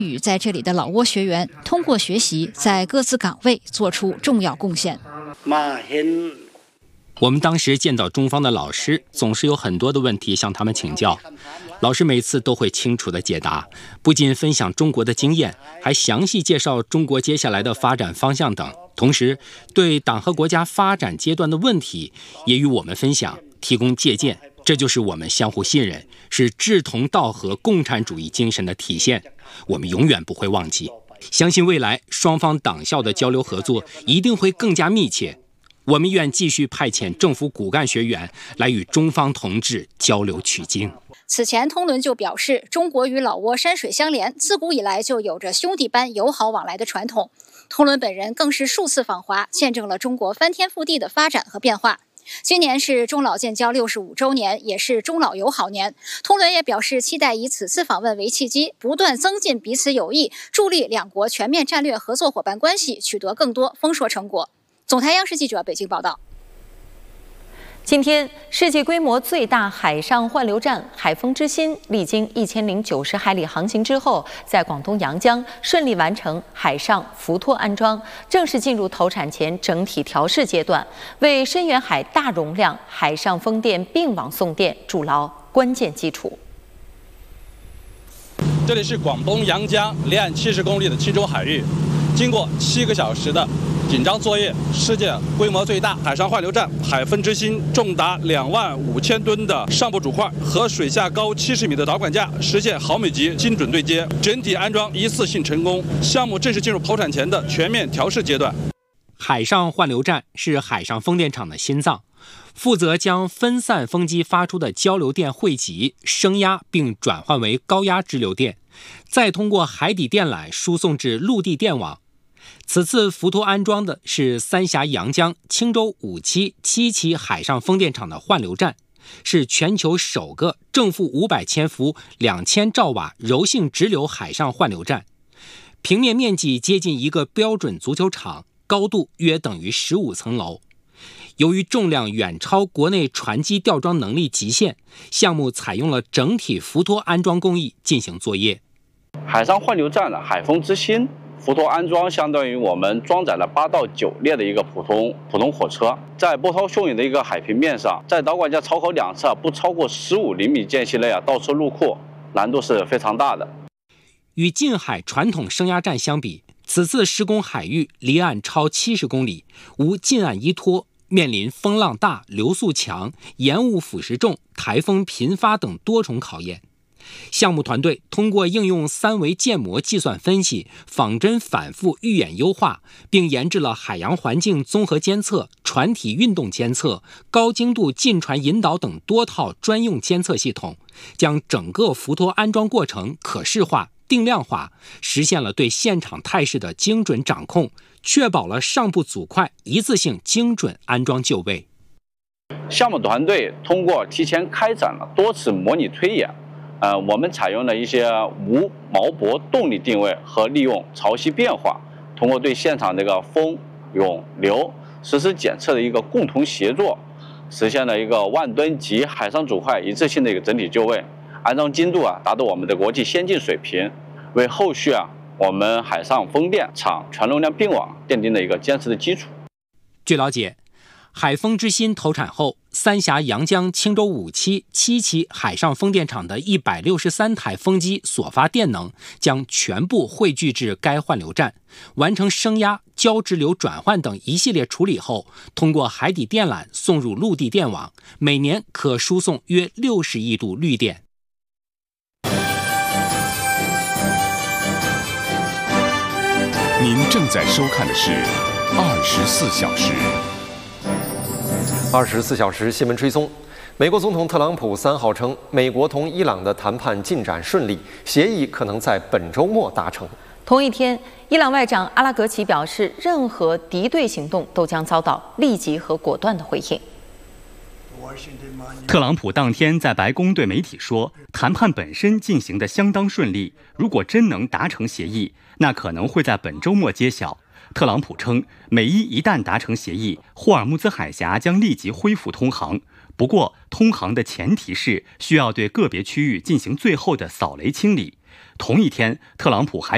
与在这里的老挝学员通过学习，在各自岗位做出重要贡献。 我们当时见到中方的老师，总是有很多的问题向他们请教，老师每次都会清楚地解答，不仅分享中国的经验，还详细介绍中国接下来的发展方向等，同时对党和国家发展阶段的问题也与我们分享，提供借鉴。这就是我们相互信任，是志同道合共产主义精神的体现，我们永远不会忘记。相信未来双方党校的交流合作一定会更加密切，我们愿继续派遣政府骨干学员来与中方同志交流取经。 此前，通伦就表示，中国与老挝山水相连，自古以来就有着兄弟般友好往来的传统。通伦本人更是数次访华，见证了中国翻天覆地的发展和变化。今年是中老建交65周年，也是中老友好年。通伦也表示，期待以此次访问为契机，不断增进彼此友谊，助力两国全面战略合作伙伴关系取得更多丰硕成果。总台央视记者北京报道。 今天，世界规模最大海上换流站“海风之心”历经1090海里航行之后，在广东阳江顺利完成海上浮托安装，正式进入投产前整体调试阶段，为深远海大容量海上风电并网送电筑牢关键基础。 这里是广东阳江离岸70公里的钦州海域，经过7个小时的紧张作业，世界规模最大海上换流站“海风之心”重达25000吨的上部主块和水下高70米的导管架实现毫米级精准对接，整体安装一次性成功。项目正式进入投产前的全面调试阶段。 海上换流站是海上风电场的心脏，负责将分散风机发出的交流电汇集、升压并转换为高压直流电，再通过海底电缆输送至陆地电网。此次浮托安装的是三峡阳江青州5期、7期海上风电场的换流站，是全球首个正负500千伏、2000兆瓦柔性直流海上换流站，平面面积接近一个标准足球场，高度约等于15层楼。由于重量远超国内船机吊装能力极限，项目采用了整体浮托安装工艺进行作业。 海上换流站的海风之心浮托安装相当于我们装载了8到9列的一个普通火车，在波涛汹涌的一个海平面上，在导管架槽口两侧不超过15厘米间隙内倒车入库，难度是非常大的。 与近海传统升压站相比，此次施工海域离岸超70公里，无近岸依托，面临风浪大、流速强、盐雾腐蚀重、台风频发等多重考验。项目团队通过应用3维建模计算分析、仿真反复预演优化，并研制了海洋环境综合监测、船体运动监测、高精度进船引导等多套专用监测系统，将整个浮托安装过程可视化、定量化，实现了对现场态势的精准掌控，确保了上部组块一次性精准安装就位。 项目团队通过提前开展了多次模拟推演，我们采用了一些无锚泊动力定位和利用潮汐变化，通过对现场这个风、涌、流实时检测的一个共同协作，实现了一个10000吨级海上主块一次性的一个整体就位，安装精度达到我们的国际先进水平，为后续我们海上风电场全容量并网奠定了一个坚实的基础。 据了解，海风之心投产后，三峡阳江青州5期、7期海上风电场的163台风机所发电能将全部汇聚至该换流站，完成升压、交直流转换等一系列处理后，通过海底电缆送入陆地电网，每年可输送约60亿度绿电。 您正在收看的是24小时。 24小时新闻追踪。美国总统特朗普3号称，美国同伊朗的谈判进展顺利，协议可能在本周末达成。 同一天，伊朗外长阿拉格齐表示，任何敌对行动都将遭到立即和果断的回应。 特朗普当天在白宫对媒体说，谈判本身进行得相当顺利，如果真能达成协议，那可能会在本周末揭晓。特朗普称，美伊一旦达成协议，霍尔木兹海峡将立即恢复通航。不过，通航的前提是需要对个别区域进行最后的扫雷清理。同一天，特朗普还